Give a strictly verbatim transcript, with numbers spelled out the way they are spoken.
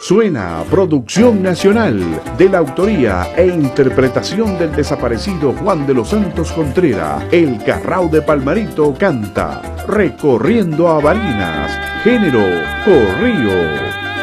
Suena Producción Nacional, de la autoría e interpretación del desaparecido Juan de los Santos Contreras. El Carrao de Palmarito canta Recorriendo a Barinas, género corrío.